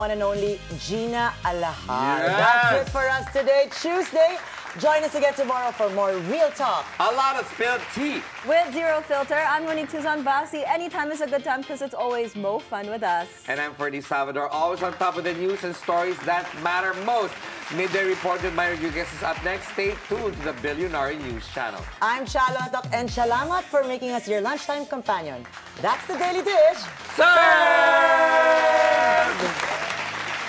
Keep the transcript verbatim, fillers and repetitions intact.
one and only Gina Alahar. Yes. That's it for us today, Tuesday. Join us again tomorrow for more Real Talk. A lot of spilled tea. With Zero Filter, I'm Monique Tuzon Basi. Anytime is a good time because it's always mo fun with us. And I'm Ferdy Salvador, always on top of the news and stories that matter most. Midday Report with Myra Rodriguez is up next. Stay tuned to the Billionaire News Channel. I'm Shalotok and Salamat for making us your lunchtime companion. That's the Daily Dish. Sir!